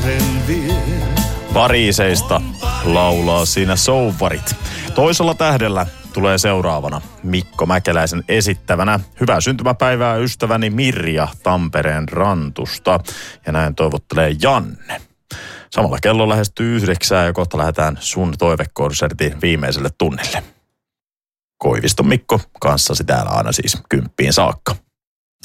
Pariiseista laulaa siinä souvarit. Toisella tähdellä tulee seuraavana Mikko Mäkeläisen esittävänä. Hyvää syntymäpäivää ystäväni Mirja Tampereen Rantusta. Ja näin toivottelee Janne. Samalla kello lähestyy 9 ja kohta lähdetään sun toivekonsertin viimeiselle tunnille. Koiviston Mikko kanssasi täällä aina siis 10 saakka.